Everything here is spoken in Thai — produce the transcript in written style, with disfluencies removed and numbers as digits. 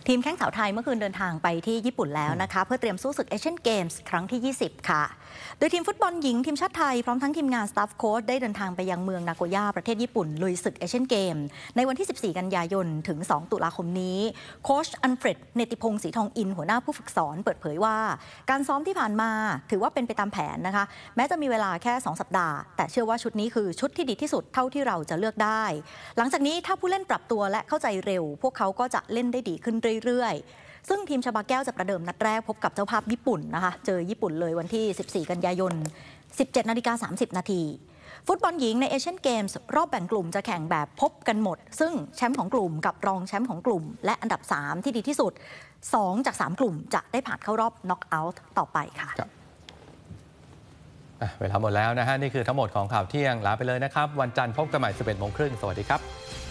ทีมแข้งสาวไทยเมื่อคืนเดินทางไปที่ญี่ปุ่นแล้วนะคะเพื่อเตรียมสู้ศึกเอเชียนเกมส์ครั้งที่ 20 ค่ะโดยทีมฟุตบอลหญิงทีมชาติไทยพร้อมทั้งทีมงานสตาฟโค้ชได้เดินทางไปยังเมืองนาโกย่าประเทศญี่ปุ่นลุยศึกเอเชียนเกมในวันที่ 14 กันยายนถึง 2 ตุลาคมนี้โค้ชอันเฟรดเนติพงศ์ศรีทองอินหัวหน้าผู้ฝึกสอนเปิดเผยว่าการซ้อมที่ผ่านมาถือว่าเป็นไปตามแผนนะคะแม้จะมีเวลาแค่ 2 สัปดาห์แต่เชื่อว่าชุดนี้คือชุดที่ดีที่สุดเท่าที่เราจะเลือกได้หลังจากนี้ถ้าผู้เล่นปรับตัวและเข้าใจเร็วพวกเขาก็จะเล่นได้ดีขึ้นเรื่อยๆซึ่งทีมชบาแก้วจะประเดิมนัดแรกพบกับเจ้าภาพญี่ปุ่นนะคะเจอญี่ปุ่นเลยวันที่ 14 กันยายน 17:30 น.ฟุตบอลหญิงในเอเชียนเกมส์รอบแบ่งกลุ่มจะแข่งแบบพบกันหมดซึ่งแชมป์ของกลุ่มกับรองแชมป์ของกลุ่มและอันดับ 3 ที่ดีที่สุด 2 จาก 3 กลุ่มจะได้ผ่านเข้ารอบน็อกเอาท์ต่อไปค่ะเวลาหมดแล้วนะฮะนี่คือทั้งหมดของข่าวเที่ยงลาไปเลยนะครับวันจันทร์พบกันใหม่ 11:30 น.สวัสดีครับ